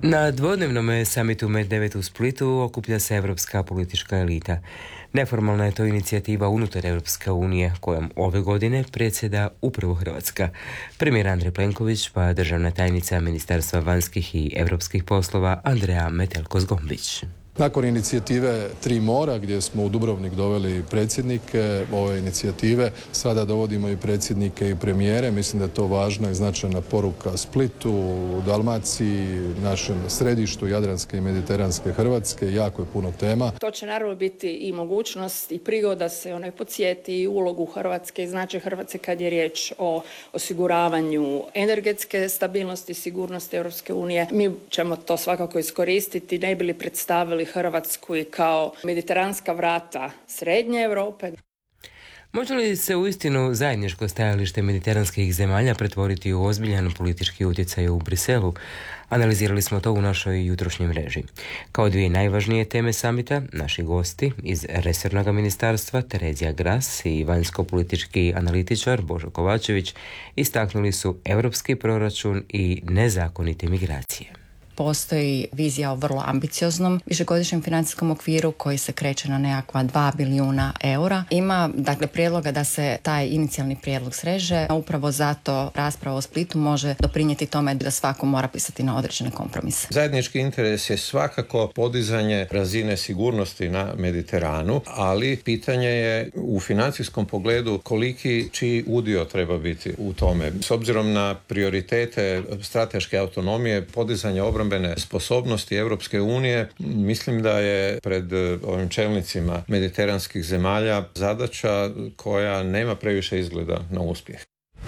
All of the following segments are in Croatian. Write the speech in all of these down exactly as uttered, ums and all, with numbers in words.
Na dvodnevnom samitu Med devet u Splitu okuplja se evropska politička elita. Neformalna je to inicijativa unutar Europske unije, kojom ove godine predsjeda upravo Hrvatska. Premijer Andrej Plenković pa državna tajnica Ministarstva vanjskih i europskih poslova Andrea Metelko-Zgombić. Nakon inicijative Tri mora, gdje smo u Dubrovnik doveli predsjednike ove inicijative, sada dovodimo i predsjednike i premijere. Mislim da je to važna i značajna poruka Splitu, Dalmaciji, našem središtu Jadranske i Mediteranske Hrvatske. Jako je puno tema. To će naravno biti i mogućnost i prigoda se onaj podsjeti i ulogu Hrvatske i značaj Hrvatske kad je riječ o osiguravanju energetske stabilnosti i sigurnosti Europske unije. Mi ćemo to svakako iskoristiti, ne bi li predstavili Hrvatsku i kao mediteranska vrata Srednje Europe. Može li se uistinu zajedničko stajalište mediteranskih zemalja pretvoriti u ozbiljan politički utjecaj u Briselu? Analizirali smo to u našoj jutrošnjoj mreži. Kao dvije najvažnije teme samita, naši gosti iz resornog ministarstva Terezija Gras i vanjsko-politički analitičar Božo Kovačević istaknuli su europski proračun i nezakonite migracije. Postoji vizija o vrlo ambicioznom višegodišnjem financijskom okviru koji se kreće na nekakva dva bilijuna eura. Ima dakle prijedloga da se taj inicijalni prijedlog sreže, a upravo zato rasprava o Splitu može doprinijeti tome da svako mora pisati na određene kompromise. Zajednički interes je svakako podizanje razine sigurnosti na Mediteranu, ali pitanje je u financijskom pogledu koliki čiji udio treba biti u tome. S obzirom na prioritete strateške autonomije, podizanje obrambene sposobnosti Europske unije, mislim da je pred ovim čelnicima mediteranskih zemalja zadaća koja nema previše izgleda na uspjeh.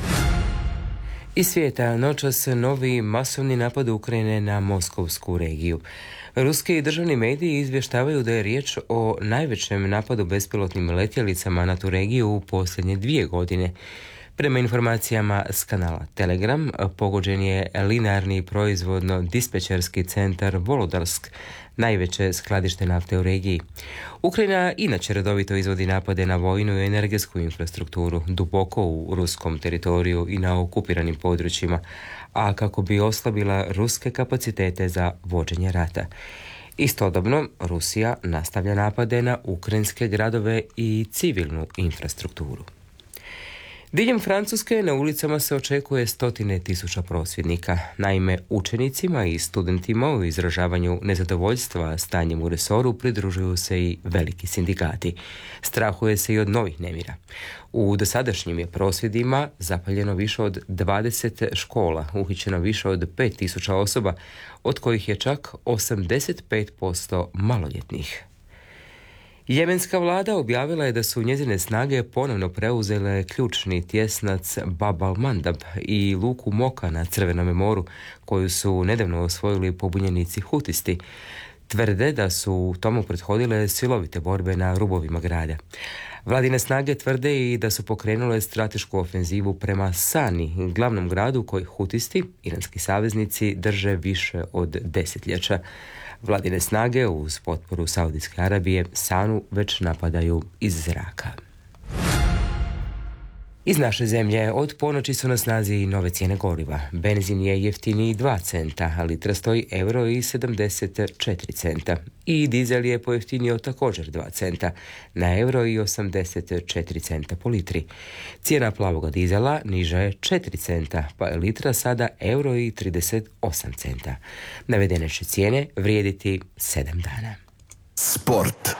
Iz svijeta noćas novi masovni napad Ukrajine na moskovsku regiju. Ruski državni mediji izvještavaju da je riječ o najvećem napadu bespilotnim letjelicama na tu regiju u posljednje dvije godine. Prema informacijama s kanala Telegram, pogođen je linearni proizvodno-dispečerski centar Volodarsk, najveće skladište nafte u regiji. Ukrajina inače redovito izvodi napade na vojnu i energetsku infrastrukturu duboko u ruskom teritoriju i na okupiranim područjima, a kako bi oslabila ruske kapacitete za vođenje rata. Istodobno, Rusija nastavlja napade na ukrajinske gradove i civilnu infrastrukturu. Diljem Francuske na ulicama se očekuje stotine tisuća prosvjednika. Naime, učenicima i studentima u izražavanju nezadovoljstva stanjem u resoru pridružuju se i veliki sindikati. Strahuje se i od novih nemira. U dosadašnjim je prosvjedima zapaljeno više od dvadeset škola, uhićeno više od pet tisuća osoba, od kojih je čak osamdeset pet posto maloljetnih. Jemenska vlada objavila je da su njezine snage ponovno preuzele ključni tjesnac Bab al-Mandab i luku Moka na Crvenome moru, koju su nedavno osvojili pobunjenici Hutisti. Tvrde da su tomu prethodile silovite borbe na rubovima grada. Vladine snage tvrde i da su pokrenule stratešku ofenzivu prema Sani, glavnom gradu koji Hutisti, iranski saveznici, drže više od desetljeća. Vladine snage uz potporu Saudijske Arabije Sanu već napadaju iz zraka. Iz naše zemlje od ponoći su na snazi i nove cijene goriva. Benzin je jeftiniji dva centa, a litra stoji euro i sedamdeset četiri centa. I dizel je pojeftinio također dva centa, na euro i osamdeset četiri centa po litri. Cijena plavoga dizela niža je četiri centa, pa je litra sada euro i trideset osam centa. Navedene će cijene vrijediti sedam dana. Sport.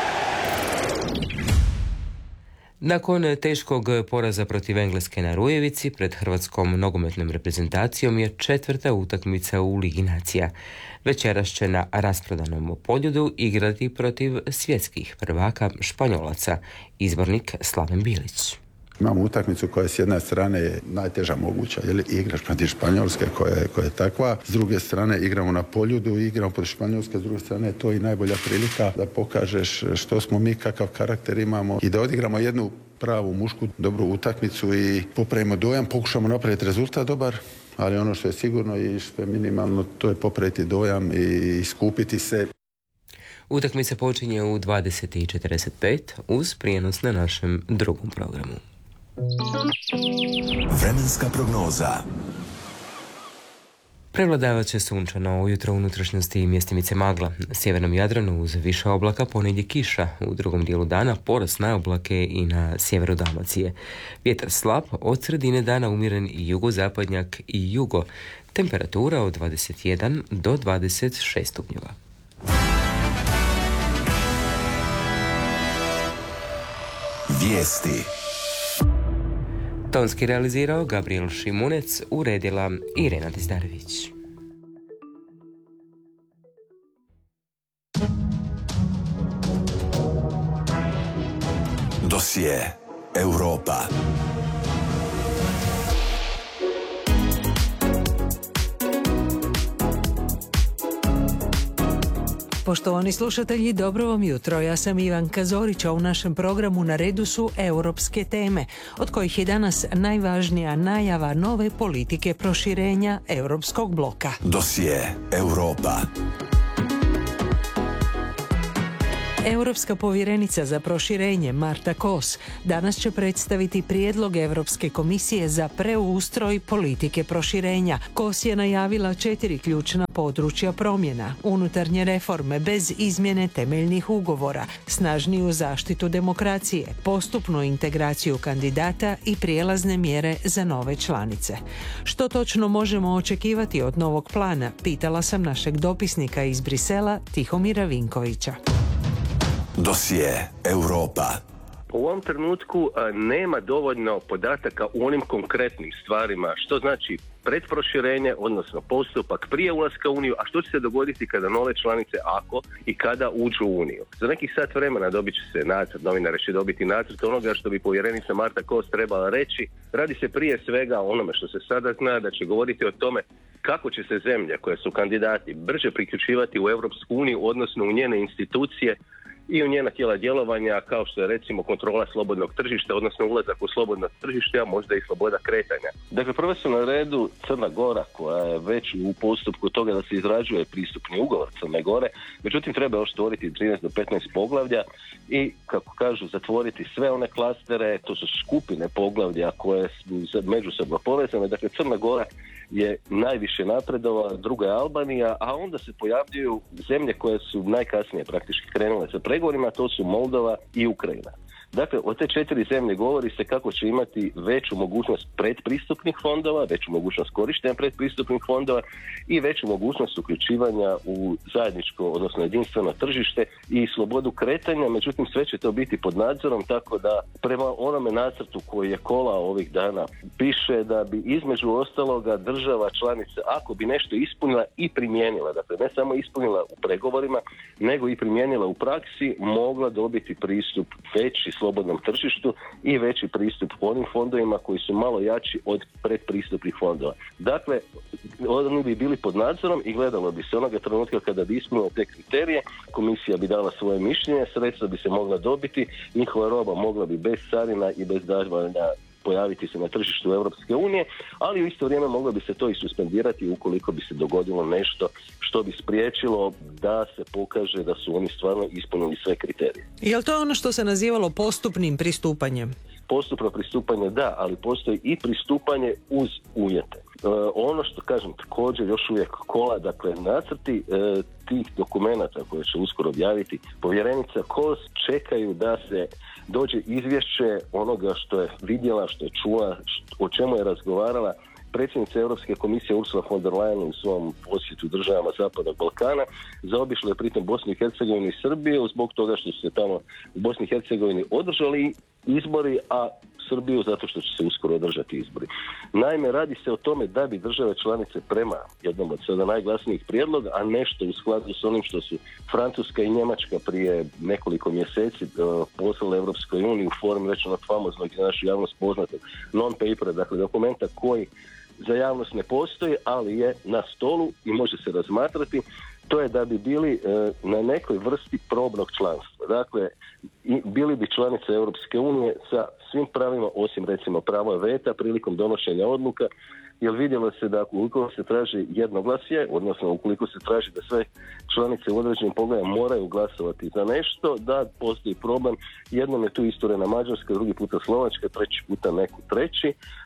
Nakon teškog poraza protiv Engleske na Rujevici, pred hrvatskom nogometnom reprezentacijom je četvrta utakmica u Ligi nacija. Večeras će na rasprodanom Poljudu igrati protiv svjetskih prvaka Španjolaca, izbornik Slaven Bilić. Imamo utakmicu koja s jedne strane je najteža moguća, jer igraš protiv Španjolske koja je, koja je takva. S druge strane igramo na Poljudu, igramo protiv Španjolske, s druge strane to je i najbolja prilika da pokažeš što smo mi, kakav karakter imamo i da odigramo jednu pravu mušku, dobru utakmicu i popravimo dojam, pokušamo napraviti rezultat dobar, ali ono što je sigurno i što je minimalno, to je popraviti dojam i skupiti se. Utakmica počinje u dvadeset i četrdeset pet uz prijenos na našem drugom programu. Vremenska prognoza. Prevladavat će sunčano, ujutro u unutrašnjosti i mjestimice magla. Na sjevernom Jadranu uz više oblaka ponegdje kiša. U drugom dijelu dana porast na oblake i na sjeveru Dalmacije. Vjetar slab, od sredine dana umjeren i jugozapadnjak i jugo. Temperatura od dvadeset jedan do dvadeset šest stupnjeva. Vijesti. Tonski realizirao Gabriel Šimunec, uredila Irena Dizdarević. Dosije Europa. Poštovani slušatelji, dobro vam jutro. Ja sam Ivanka Zorić, a u našem programu na redu su europske teme, od kojih je danas najvažnija najava nove politike proširenja europskog bloka. Dosije Europa. Europska povjerenica za proširenje Marta Kos danas će predstaviti prijedlog Europske komisije za preustroj politike proširenja. Kos je najavila četiri ključna područja promjena: unutarnje reforme bez izmjene temeljnih ugovora, snažniju zaštitu demokracije, postupnu integraciju kandidata i prijelazne mjere za nove članice. Što točno možemo očekivati od novog plana, pitala sam našeg dopisnika iz Brisela, Tihomira Vinkovića. Dosije Europa. U ovom trenutku a, nema dovoljno podataka u onim konkretnim stvarima, što znači predproširenje, odnosno postupak prije ulaska u Uniju, a što će se dogoditi kada nove članice, ako i kada uđu u Uniju. Za nekih sat vremena dobit će se nacrt, novinari će dobiti nacrt onoga što bi povjerenica Marta Kos trebala reći. Radi se prije svega o onome što se sada zna, da će govoriti o tome kako će se zemlje koje su kandidati brže priključivati u Europsku uniju, odnosno u njene institucije i u njena tijela djelovanja, kao što je recimo kontrola slobodnog tržišta, odnosno ulazak u slobodno tržište, a možda i sloboda kretanja. Dakle, prvo su na redu Crna Gora, koja je već u postupku toga da se izrađuje pristupni ugovor Crne Gore, međutim treba još stvoriti trinaest do petnaest poglavlja i, kako kažu, zatvoriti sve one klastere, to su skupine poglavlja koje su međusobno povezane. Dakle, Crna Gora je najviše napredovala, druga je Albanija, a onda se pojavljuju zemlje koje su najkasnije praktički krenule sa pregovorima, to su Moldova i Ukrajina. Dakle, od te četiri zemlje govori se kako će imati veću mogućnost predpristupnih fondova, veću mogućnost korištenja predpristupnih fondova i veću mogućnost uključivanja u zajedničko, odnosno jedinstveno tržište i slobodu kretanja, međutim sve će to biti pod nadzorom, tako da prema onome nacrtu koji je kolao ovih dana piše da bi između ostaloga država članica, ako bi nešto ispunila i primijenila, dakle ne samo ispunila u pregovorima, nego i primijenila u praksi, mogla dobiti pristup veći slobodnom tržištu i veći pristup onim fondovima koji su malo jači od predpristupnih fondova. Dakle, oni bi bili pod nadzorom i gledalo bi se onoga trenutka kada bi ispunilo te kriterije, komisija bi dala svoje mišljenje, sredstva bi se mogla dobiti, njihova roba mogla bi bez carina i bez davanja pojaviti se na tržištu Europske unije, ali u isto vrijeme moglo bi se to i suspendirati ukoliko bi se dogodilo nešto što bi spriječilo da se pokaže da su oni stvarno ispunili sve kriterije. Je li to ono što se nazivalo postupnim pristupanjem? Postupno pristupanje da, ali postoji i pristupanje uz uvjete. E, ono što kažem također još uvijek kola, dakle nacrti e, tih dokumenata koje će uskoro objaviti povjerenica Kos čekaju da se dođe izvješće onoga što je vidjela, što je čula, što, o čemu je razgovarala predsjednica Europske komisije Ursula von der Leyen u svom posjetu državama Zapadnog Balkana. Zaobišla je pritom Bosnu i Hercegovinu i Srbiju zbog toga što su se tamo u Bosni i Hercegovini održali izbori, a Srbiju zato što će se uskoro održati izbori. Naime, radi se o tome da bi države članice prema jednom od sada najglasnijih prijedloga, a nešto u skladu s onim što su Francuska i Njemačka prije nekoliko mjeseci uh, poslale Europskoj uniji u formi rečenog famoznog i našu javnost poznatog non-papera, dakle dokumenta koji za javnost ne postoji, ali je na stolu i može se razmatrati. To je da bi bili e, na nekoj vrsti probnog članstva. Dakle, i bili bi članice Europske unije sa svim pravima, osim recimo prava veta prilikom donošenja odluka, jer vidjelo se da ukoliko se traži jednoglasje, odnosno ukoliko se traži da sve članice u određenim pogledima moraju glasovati za nešto, da postoji problem. Jednom je tu istorena Mađarska, drugi puta Slovačka, treći puta neku treći.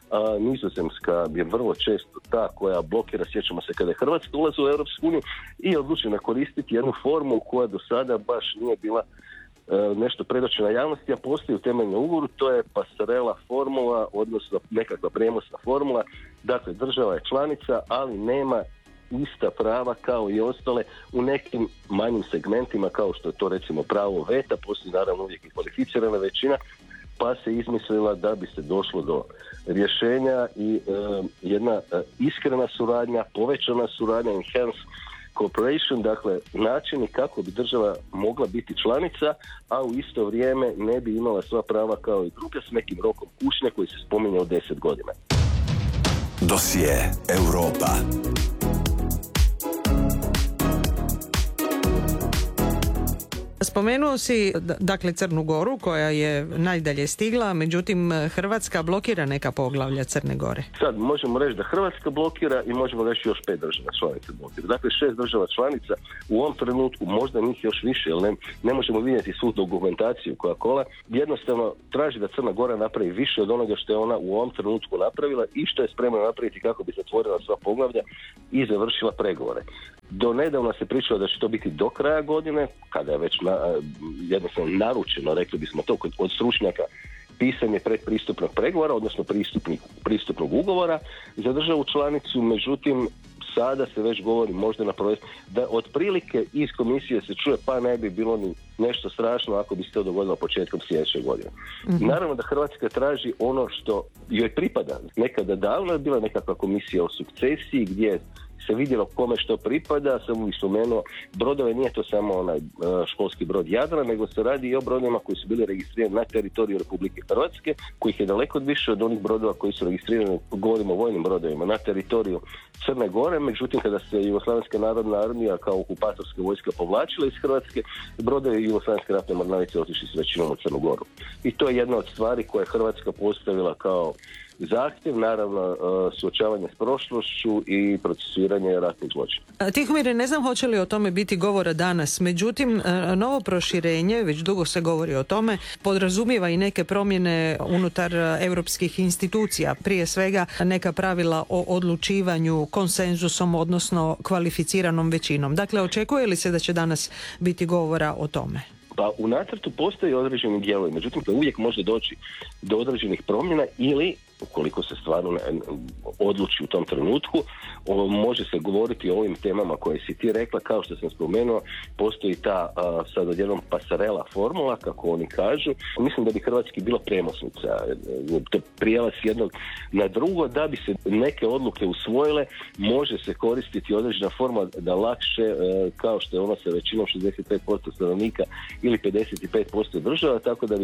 a Nizozemska je vrlo često ta koja blokira, sjećamo se kada je Hrvatska ulazila u Europsku uniju i odlučila koristiti jednu formu koja do sada baš nije bila nešto predočena javnosti, a postoji u temeljnom ugovoru, to je pasarela formula, odnosno nekakva prijenosna formula. Dakle, država je članica, ali nema ista prava kao i ostale u nekim manjim segmentima, kao što je to recimo pravo veta, postoji naravno uvijek i kvalificirana većina, pa se izmislila da bi se došlo do rješenja i e, jedna e, iskrena suradnja, povećana suradnja, enhanced cooperation, dakle načini kako bi država mogla biti članica, a u isto vrijeme ne bi imala sva prava kao i druge s nekim rokom kušnje koji se spominje od deset godina. Dosije Europa. Spomenuo si dakle Crnu Goru koja je najdalje stigla, međutim Hrvatska blokira neka poglavlja Crne Gore. Sad možemo reći da Hrvatska blokira i možemo reći još pet država članica blokira. Dakle šest država članica u ovom trenutku, možda njih još više, jer ne, ne možemo vidjeti svu dokumentaciju koja kola, jednostavno traži da Crna Gora napravi više od onoga što je ona u ovom trenutku napravila i što je spremna napraviti kako bi zatvorila sva poglavlja i završila pregovore. Do nedavno se pričalo da će to biti do kraja godine, kada je već na, jednostavno naručeno, rekli bismo to, od stručnjaka, pisanje predpristupnog pregovora, odnosno pristupnog ugovora za državu članicu, međutim sada se već govori možda na projekt da otprilike iz komisije se čuje pa ne bi bilo ni nešto strašno ako bi se to dogodilo početkom sljedeće godine. Mm-hmm. Naravno da Hrvatska traži ono što joj pripada. Nekada davno je bila nekakva komisija o sukcesiji gdje se vidjelo kome što pripada, samo bih spomenuo brodove, nije to samo onaj školski brod Jadran, nego se radi i o brodovima koji su bili registrirani na teritoriju Republike Hrvatske, kojih je daleko više od onih brodova koji su registrirani, govorimo o vojnim brodovima, na teritoriju Crne Gore. Međutim, kada se Jugoslavenska narodna armija kao okupatorska vojska povlačila iz Hrvatske, brodovi Jugoslavenske ratne mornarice otišli s većinom u Crnu Goru. I to je jedna od stvari koje je Hrvatska postavila kao zahtjev, naravno suočavanje s prošlošću i procesuiranje ratnih zločina. Tihomire, ne znam hoće li o tome biti govora danas, međutim novo proširenje, već dugo se govori o tome, podrazumijeva i neke promjene unutar europskih institucija, prije svega neka pravila o odlučivanju konsenzusom, odnosno kvalificiranom većinom. Dakle, očekuje li se da će danas biti govora o tome? Pa u nacrtu postoji određeni dijelovi, međutim uvijek može doći do određenih promjena ili ukoliko se stvarno odluči u tom trenutku, može se govoriti o ovim temama koje si ti rekla, kao što sam spomenuo, postoji ta sad odjednom pasarela formula, kako oni kažu. Mislim da bi Hrvatski bilo premosnica, prijelaz jednog na drugo, da bi se neke odluke usvojile, može se koristiti određena forma da lakše, kao što je ona sa većinom šezdeset pet posto stanovnika ili pedeset pet posto država, tako da bi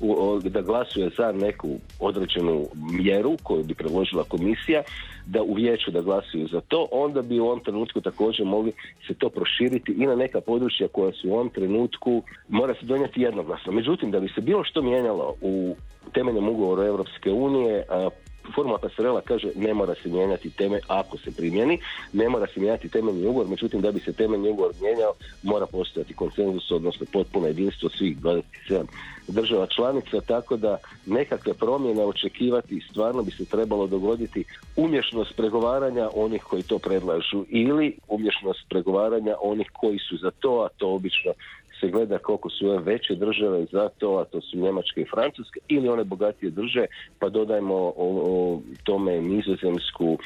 da glasuje za neku određenu mjeru koju bi predložila komisija, da u vijeću da glasuju za to, onda bi u ovom trenutku također mogli se to proširiti i na neka područja koja su u ovom trenutku mora se donijeti jednoglasno. Međutim, da bi se bilo što mijenjalo u temeljnom ugovoru Europske unije, formula pasarela kaže ne mora se mijenjati teme ako se primjeni, ne mora se mijenjati temeljni ugovor, međutim da bi se temeljni ugovor mijenjao mora postojati konsenzus, odnosno potpuno jedinstvo svih dvadeset sedam država članica, tako da nekakve promjene očekivati stvarno bi se trebalo dogoditi umješnost pregovaranja onih koji to predlažu ili umješnost pregovaranja onih koji su za to, a to obično se gleda koliko su ove veće države za to, a to su Njemačka i Francuska, ili one bogatije države, pa dodajmo o, o tome Nizozemsku,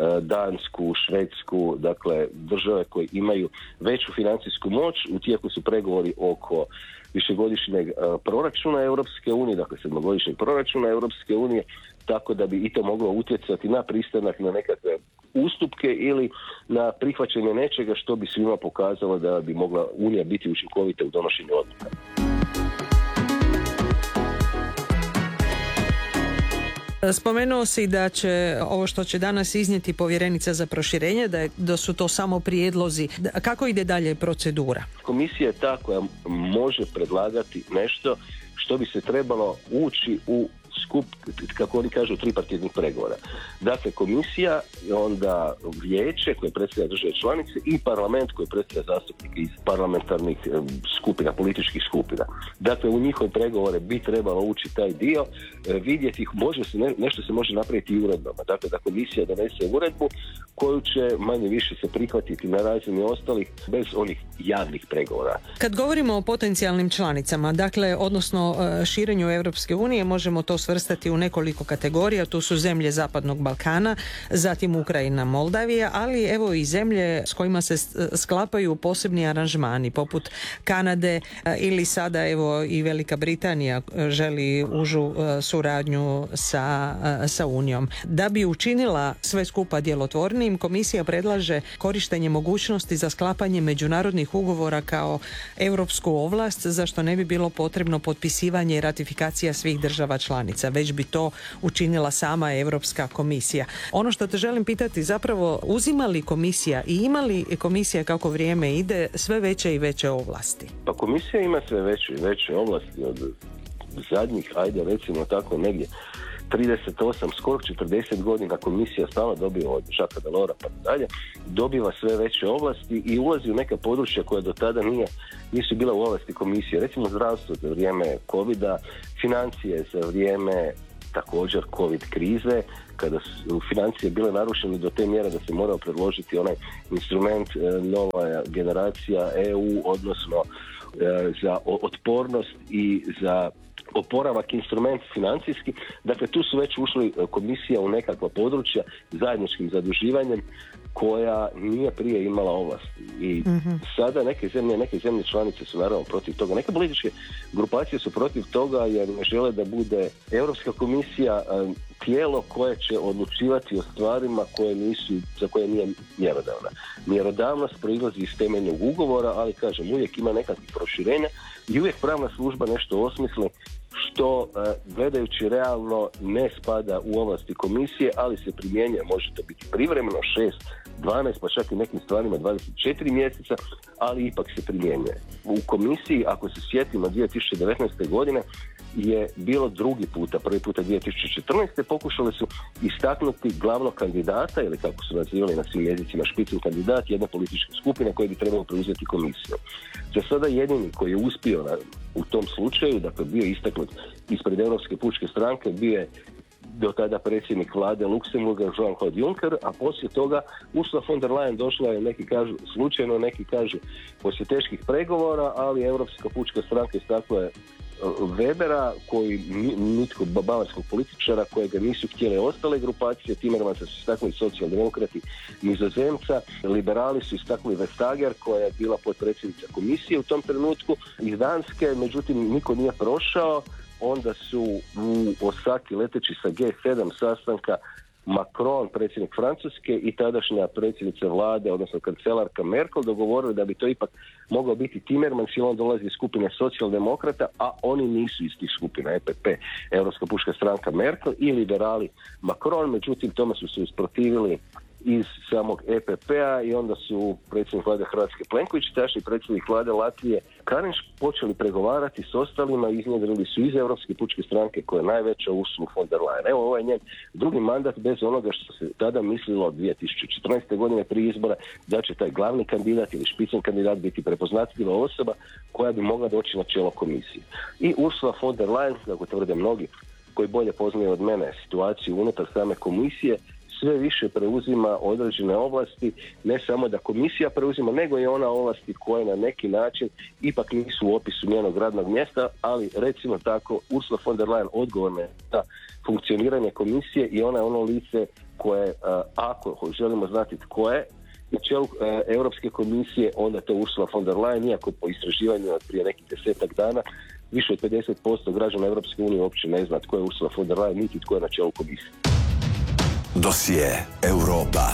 Dansku, Švedsku, dakle države koje imaju veću financijsku moć. U tijeku su pregovori oko višegodišnjeg proračuna Europske unije, dakle sedmogodišnjeg proračuna Europske unije, tako da bi i to moglo utjecati na pristanak na nekakve ustupke ili na prihvaćanje nečega što bi svima pokazalo da bi mogla Unija biti učinkovita u donošenju odluka. Spomenuo si da će ovo što će danas iznijeti povjerenica za proširenje, da, je, da su to samo prijedlozi. Kako ide dalje procedura? Komisija je ta koja može predlagati nešto što bi se trebalo ući u skup, kako oni kažu, tripartitnih pregovora. Dakle, komisija, onda vijeće koje predstavlja države članice i parlament koji predstavlja zastupnike iz parlamentarnih skupina, političkih skupina. Dakle, u njihove pregovore bi trebalo ući taj dio, vidjeti ih, može se, ne, nešto se može napraviti i uredbama. Dakle, da komisija donese uredbu koju će manje više se prihvatiti na razini ostalih bez onih javnih pregovora. Kad govorimo o potencijalnim članicama, dakle, odnosno širenju Europske unije, možemo to svrstati u nekoliko kategorija. Tu su zemlje Zapadnog Balkana, zatim Ukrajina, Moldavija, ali evo i zemlje s kojima se sklapaju posebni aranžmani, poput Kanade ili sada evo i Velika Britanija želi užu suradnju sa, sa Unijom. Da bi učinila sve skupa djelotvornijim, komisija predlaže korištenje mogućnosti za sklapanje međunarodnih ugovora kao europsku ovlast, za što ne bi bilo potrebno potpisivanje i ratifikacija svih država članica, već bi to učinila sama Europska komisija. Ono što te želim pitati, zapravo uzima li komisija i ima li komisija kako vrijeme ide sve veće i veće ovlasti? Pa komisija ima sve veće i veće ovlasti od zadnjih, ajde recimo tako negdje trideset osam, skoro četrdeset godina komisija stalno dobiva od Jacquesa Delorsa pa dalje, dobiva sve veće ovlasti i ulazi u neka područja koja do tada nije, nisu bila u ovlasti komisije. Recimo zdravstvo za vrijeme covida, financije za vrijeme također covid krize, kada su financije bile narušene do te mjere da se morao predložiti onaj instrument nova generacija E U, odnosno za otpornost i za oporavak, instrument financijski. Dakle, tu su već ušli komisija u nekakva područja zajedničkim zaduživanjem koja nije prije imala ovlasti. I mm-hmm. sada neke zemlje, neke zemlje članice su naravno protiv toga. Neke političke grupacije su protiv toga jer ne žele da bude Europska komisija tijelo koje će odlučivati o stvarima koje nisu, za koje nije mjerodavna. Mjerodavnost proizlazi iz temeljnog ugovora, ali kažem, uvijek ima nekakvih proširenja i uvijek pravna služba nešto osmisli što gledajući realno ne spada u ovlasti komisije, ali se primjenjuje, može to biti privremeno šest, dvanaest, pa čak i nekim stvarima dvadeset četiri mjeseca, ali ipak se primjenjuje. U komisiji, ako se sjetimo dvije tisuće devetnaeste godine, je bilo drugi puta, prvi puta dvije tisuće četrnaeste pokušali su istaknuti glavnog kandidata, ili kako su nazivali na svim jezicima špicen kandidat, jedne političke skupine koje bi trebalo preuzeti komisiju. Za sada jedini koji je uspio na, u tom slučaju, dakle bio istaknut ispred Europske pučke stranke, bio je do tada predsjednik vlade Luksemburga Jean-Claude Juncker, a poslije toga Ursula von der Leyen došla je, neki kažu slučajno, neki kažu poslije teških pregovora, ali Europska pučka stranka istakla je Webera, koji nitko bavarskog političara kojega nisu htjele ostale grupacije, Timmermansa su istaknuli socijaldemokrati Nizozemca, liberali su istaknuli Vestager koja je bila potpredsjednica komisije u tom trenutku iz Danske, međutim niko nije prošao. Onda su u Osaki leteći sa G sedam sastanka Macron, predsjednik Francuske, i tadašnja predsjednica vlade, odnosno kancelarka Merkel, dogovorili da bi to ipak mogao biti Timmermans, jer on dolazi iz skupine socijaldemokrata, a oni nisu iz tih skupina, E P P, Europska pučka stranka Merkel, i liberali Macron. Međutim, tome su se usprotivili iz samog E P P-a i onda su predsjednik vlade Hrvatske Plenković, tadašnji predsjednik vlade Latvije Karinš počeli pregovarati s ostalima, iznjedrili su iz Europske pučke stranke koja je najveća Ursula von der Leyen. Evo, ovo je njen drugi mandat bez onoga što se tada mislilo od dvije tisuće četrnaeste godine prije izbora da će taj glavni kandidat ili špicen kandidat biti prepoznatljiva osoba koja bi mogla doći na čelo komisije. I Ursula von der Leyen, kako tvrde mnogi koji bolje poznaju od mene situaciju unutar same komisije, sve više preuzima određene ovlasti, ne samo da komisija preuzima, nego i ona ovlasti koje na neki način ipak nisu u opisu njenog radnog mjesta, ali recimo tako Ursula von der Leyen odgovorna je za funkcioniranje komisije i ona je ono lice koje, ako želimo znati tko je na čelu Europske komisije, onda to Ursula von der Leyen, iako po istraživanju od prije nekih desetak dana više od pedeset posto građana Europske unije uopće ne zna tko je Ursula von der Leyen, niti tko je na čelu komisije. Dosije Europa.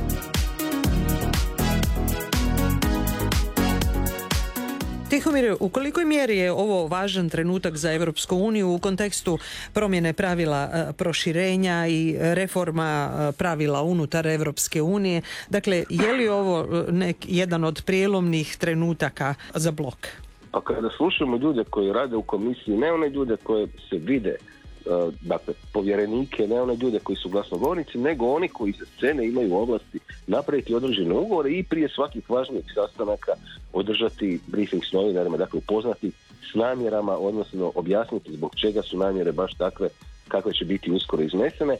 Tihomir, u kolikoj mjeri je ovo važan trenutak za Europsku uniju u kontekstu promjene pravila proširenja i reforma pravila unutar Europske unije? Dakle, je li ovo nek, jedan od prijelomnih trenutaka za blok? A kada slušamo ljude koji rade u komisiji, ne one ljude koje se vide dakle, povjerenike, ne one ljude koji su glasnogovornici, nego oni koji sa scene imaju ovlasti napraviti određene ugovore i prije svakih važnijih sastanaka održati briefing s novinarima, dakle upoznati s namjerama, odnosno objasniti zbog čega su namjere baš takve kakve će biti uskoro iznesene.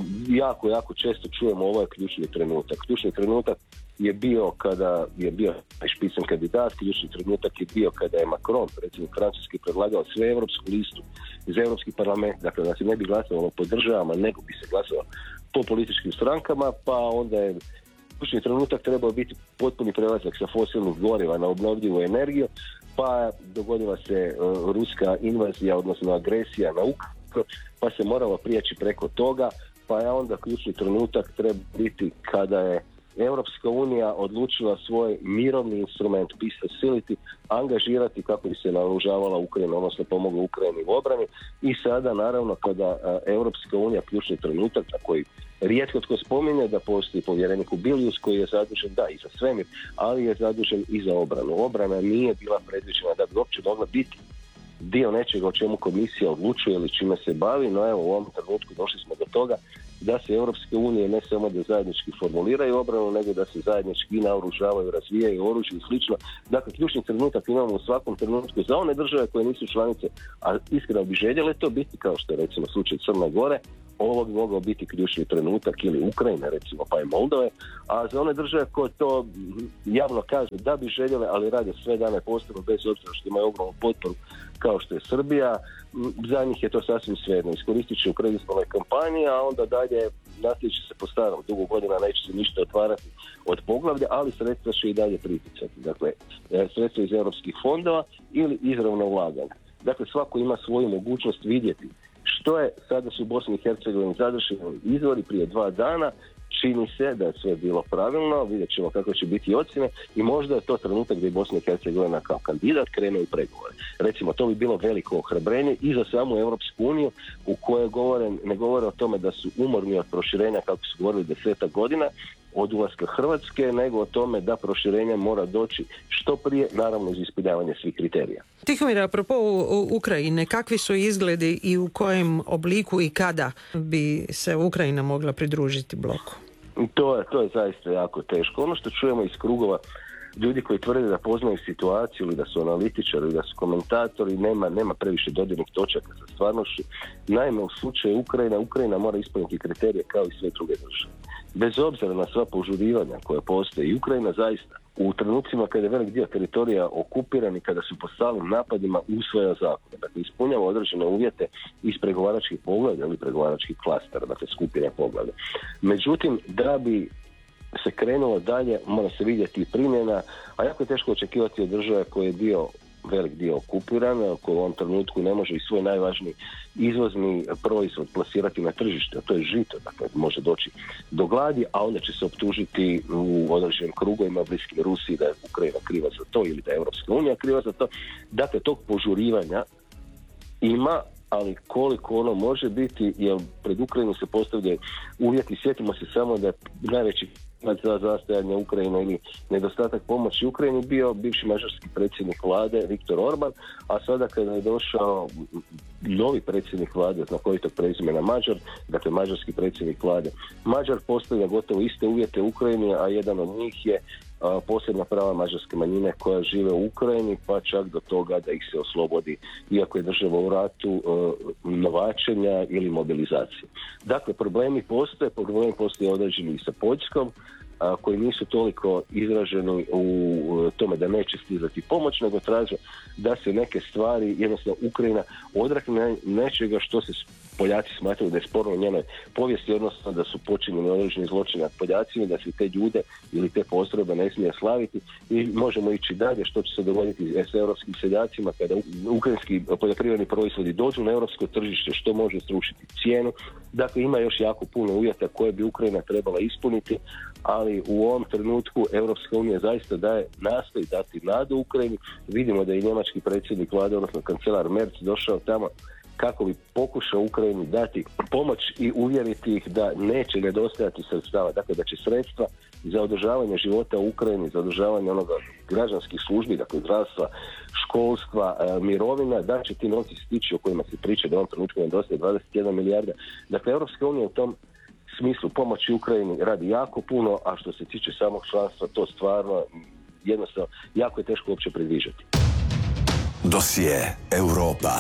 Jako, jako često čujemo ovo je ključni trenutak. Ključni trenutak je bio kada je bio špicen kandidat, ključni trenutak je bio kada je Macron, recimo francuski, predlagao sve europsku listu iz Europski parlament, dakle da se ne bi glasovalo po državama, nego bi se glasovalo po političkim strankama, pa onda je ključni trenutak trebao biti potpuni prelazak sa fosilnih goriva na obnovljivu energiju, pa dogodila se uh, ruska invazija, odnosno agresija na Ukrajinu, pa se moralo prijeći preko toga, pa je onda ključni trenutak treba biti kada je Europska unija odlučila svoj mirovni instrument Peace Facility angažirati kako bi se naoružavala Ukrajina, odnosno pomogla Ukrajini u obrani. I sada naravno kada Europska unija, ključni trenutak na koji rijetko tko spominje, da postoji povjerenik Kubilius koji je zadužen da i za svemir, ali je zadužen i za obranu. Obrana nije bila predviđena da bi uopće mogla biti dio nečega o čemu komisija odlučuje ili čime se bavi, no evo u ovom trenutku došli smo do toga da se Europske unije ne samo da zajednički formuliraju obranu, nego da se zajednički naoružavaju, razvijaju oružje i slično. Dakle, ključni trenutak imamo u svakom trenutku za one države koje nisu članice, a iskreno bi željele to biti, kao što je recimo slučaj Crne Gore, ovo bi mogao biti ključni trenutak, ili Ukrajine recimo, pa i Moldove, a za one države koje to javno kažu da bi željele, ali rade sve dane posebno bez obzira što imaju ogromnu potporu kao što je Srbija, za njih je to sasvim svejedno. Iskoristit će u predizbornoj kampanji, a onda dalje nastavit će se po starom. Dugo godina neće se ništa otvarati od poglavlja, ali sredstva će i dalje priticati. Dakle, sredstva iz europskih fondova ili izravno ulaganja. Dakle, svako ima svoju mogućnost vidjeti što je. Sada su u Bosni i Hercegovini zadržani izbori prije dva dana, čini se da je sve bilo pravilno, vidjet ćemo kako će biti ocjene i možda je to trenutak gdje Bosna i Hercegovina kao kandidat krene u pregovore. Recimo, to bi bilo veliko ohrabrenje i za samu Europsku uniju u kojoj govore, ne govore o tome da su umorni od proširenja kako su govorili desetak godina od ulaska Hrvatske, nego o tome da proširenje mora doći što prije, naravno uz ispunjavanje svih kriterija. Tihomir, apropo Ukrajine, kakvi su izgledi i u kojem obliku i kada bi se Ukrajina mogla pridružiti bloku? To je, to je zaista jako teško. Ono što čujemo iz krugova ljudi koji tvrde da poznaju situaciju ili da su analitičari ili da su komentatori, nema, nema previše dodirnih točaka sa stvarnošću. Naime, u slučaju Ukrajina, Ukrajina mora ispuniti kriterije kao i sve druge države. Bez obzira na sva požurivanja koja postoje, i Ukrajina zaista u trenucima kada je velik dio teritorija okupiran i kada su po stalnim napadima usvaja zakone. Dakle, ispunjava određene uvjete iz pregovaračkih poglavlja ili pregovaračkih klastera, dakle skupine poglavlja. Međutim, da bi se krenulo dalje, mora se vidjeti primjena, a jako je teško očekivati od države koji je bio velik dio okupiran, koji u ovom trenutku ne može i svoj najvažniji izvozni proizvod plasirati na tržište, a to je žito, dakle može doći do gladi, a onda će se optužiti u određenim krugovima bliskim Rusiji da je Ukrajina kriva za to ili da je Europska unija kriva za to. Dakle, tog požurivanja ima, ali koliko ono može biti, jer pred Ukrajinu se postavljaju uvjeti. Sjetimo se samo da je najveći za zastajanje Ukrajine ili nedostatak pomoći Ukrajini bio bivši mađarski predsjednik vlade Viktor Orban, a sada kada je došao novi predsjednik vlade znakovitog prezimena Mađar, dakle mađarski predsjednik vlade Mađar, postavlja gotovo iste uvjete Ukrajini, a jedan od njih je a, posebna prava mađarske manjine koja žive u Ukrajini, pa čak do toga da ih se oslobodi, iako je država u ratu, a, novačenja ili mobilizacije. Dakle, problemi postoje, problemi postoje određeni i sa Poljskom, a, koji nisu toliko izraženi u tome da neće stizati pomoć, nego traže da se neke stvari, jednostavno Ukrajina odrekne nečega što se Poljaci smatraju da je sporno u njenoj povijesti, odnosno da su počinjeni određeni zločini nad Poljacima, da se te ljude ili te postrojbe ne smije slaviti, i možemo ići dalje što će se dogoditi s europskim seljacima kada ukrajinski poljoprivredni proizvodi dođu na europsko tržište, što može srušiti cijenu. Dakle, ima još jako puno uvjeta koje bi Ukrajina trebala ispuniti, ali u ovom trenutku Europska unija zaista daje, nastoji dati nadu Ukrajini. Vidimo da je i njemački predsjednik vlade, odnosno kancelar Merz, došao tamo kako bi pokušao Ukrajini dati pomoć i uvjeriti ih da neće nedostajati sredstava, dakle da će sredstva za održavanje života u Ukrajini, za održavanje onoga građanskih službi, dakle zdravstva, školstva, e, mirovina, da će ti novci stići o kojima se priča da u ovom trenutku nedostaje dvadeset jedna milijarda. Dakle, Europska unija u tom smislu pomoći Ukrajini radi jako puno, a što se tiče samog članstva, to stvarno jednostavno jako je teško uopće predviđati. Dosije Europa.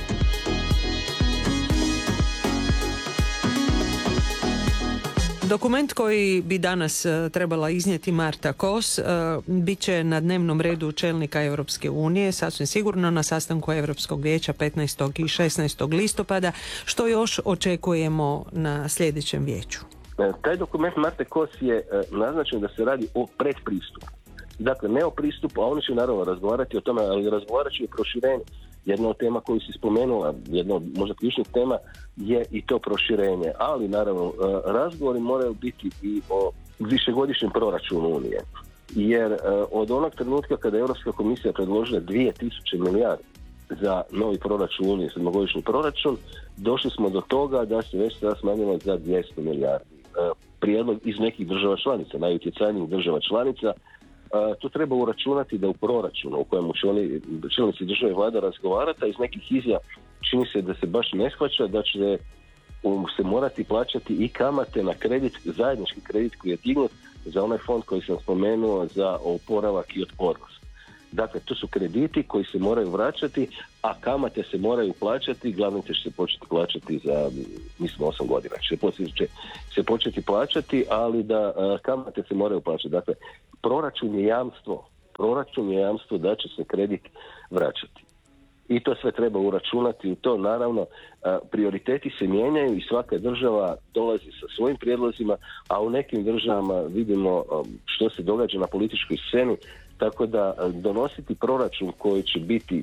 Dokument koji bi danas trebala iznijeti Marta Kos bit će na dnevnom redu čelnika Europske unije, sasvim sigurno na sastanku Europskog vijeća petnaestog i šesnaestog listopada, što još očekujemo na sljedećem vijeću. Taj dokument Marte Kos je naznačen da se radi o predpristupu. Dakle, ne o pristupu, a oni će naravno razgovarati o tome, ali razgovarat će i o proširenju. Jedna od tema koju si spomenula, jedna od možda ključnih tema je i to proširenje. Ali naravno, razgovori moraju biti i o višegodišnjem proračunu Unije. Jer od onog trenutka kada je Europska komisija predložila dvije tisuće milijardi za novi proračun Unije, sedmogodišnji proračun, došli smo do toga da se već sada smanjilo za dvjesto milijardi. Prijedlog iz nekih država članica, najutjecajnijih država članica. Uh, tu treba uračunati da u proračunu u kojemu će oni čelnici države i vlada razgovarati, a iz nekih izjava čini se da se baš ne shvaća da će um, se morati plaćati i kamate na kredit, zajednički kredit koji je dignut za onaj fond koji sam spomenuo za oporavak i otpornost. Dakle, to su krediti koji se moraju vraćati, a kamate se moraju plaćati, glavnice će se početi plaćati za, mislim, osam godina. Će, će se početi plaćati, ali da a, kamate se moraju plaćati. Dakle, proračun je jamstvo, proračun je jamstvo da će se kredit vraćati. I to sve treba uračunati u to. Naravno, a, prioriteti se mijenjaju i svaka država dolazi sa svojim prijedlozima, a u nekim državama vidimo a, što se događa na političkoj sceni. Tako da donositi proračun koji će biti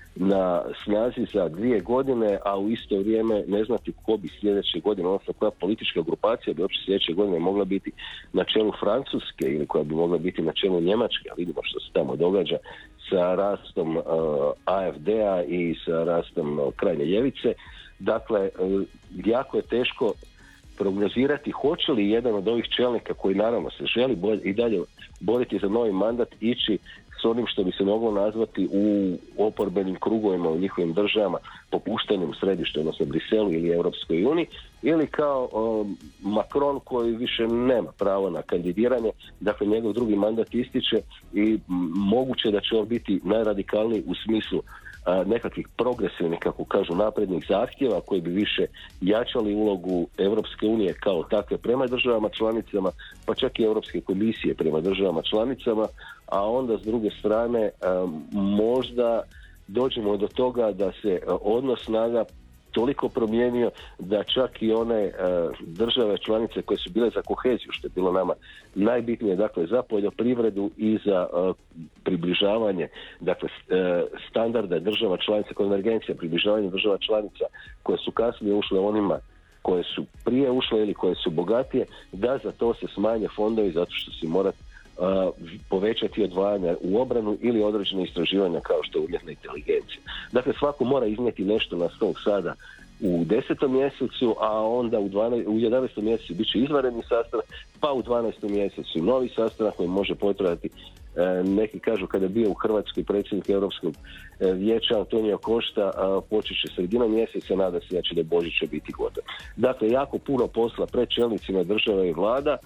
na snazi za dvije godine, a u isto vrijeme ne znati ko bi sljedeće godine, odnosno koja politička grupacija bi uopće sljedeće godine mogla biti na čelu Francuske ili koja bi mogla biti na čelu Njemačke, a vidimo što se tamo događa sa rastom uh, A F D-a i sa rastom uh, krajnje ljevice. Dakle, uh, jako je teško prognozirati hoće li jedan od ovih čelnika koji naravno se želi bolj, i dalje boriti za novi mandat ići s onim što bi se moglo nazvati u oporbenim krugovima u njihovim državama popuštanjem središta, odnosno Briselu ili Europskoj uniji, ili kao um, Macron koji više nema pravo na kandidiranje, dakle njegov drugi mandat ističe i m, moguće da će on biti najradikalniji u smislu a, nekakvih progresivnih, kako kažu, naprednih zahtjeva koji bi više jačali ulogu Europske unije kao takve prema državama članicama, pa čak i Europske komisije prema državama članicama, a onda s druge strane a, možda dođemo do toga da se a, odnos snaga toliko promijenio da čak i one e, države članice koje su bile za koheziju, što je bilo nama najbitnije, dakle za poljoprivredu i za e, približavanje, dakle e, standarda država članica, konvergencija, približavanje država članica koje su kasnije ušle onima koje su prije ušle ili koje su bogatije, da za to se smanje fondovi zato što se mora Uh, povećati odvajanja u obranu ili određene istraživanja kao što je umjetna inteligencija. Dakle, svako mora iznijeti nešto na stol sada u desetom mjesecu, a onda u, dvanaestom, u jedanaestom mjesecu bit će izvanredni sastanak, pa u dvanaestom mjesecu novi sastanak koji može potrajati. Uh, neki kažu kada je bio u Hrvatskoj predsjednik Europskog uh, vijeća Antonio Costa, uh, počet će sredinom mjeseca, nada se da će do Božića biti gotov. Dakle, jako puno posla pred čelnicima države i vlada,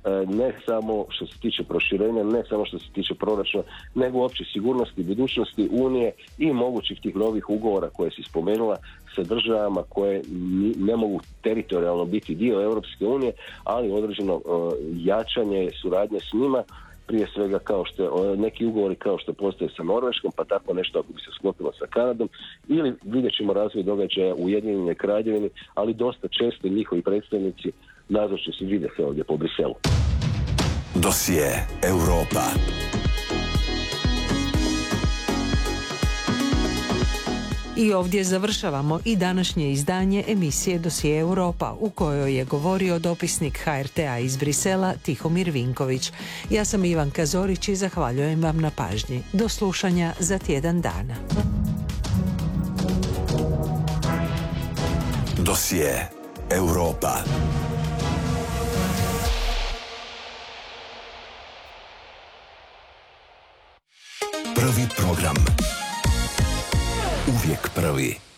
ne samo što se tiče proširenja, ne samo što se tiče proračuna, nego uopće sigurnosti, budućnosti Unije i mogućih tih novih ugovora koje si spomenula sa državama koje ne mogu teritorijalno biti dio Europske unije, ali određeno uh, jačanje suradnje s njima, prije svega kao što neki ugovori kao što postoje sa Norveškom, pa tako nešto ako bi se sklopilo sa Kanadom, ili vidjet ćemo razvoj događaja u Ujedinjenoj Kraljevini, ali dosta često njihovi predstavnici nazočni se vide se ovdje po Briselu. Dosije Europa. I ovdje završavamo i današnje izdanje emisije Dosije Europa, u kojoj je govorio dopisnik H R T-a iz Brisela Tihomir Vinković. Ja sam Ivanka Zorić i zahvaljujem vam na pažnji. Do slušanja za tjedan dana. Dosije Europa. Prvi program. Uvijek prvi.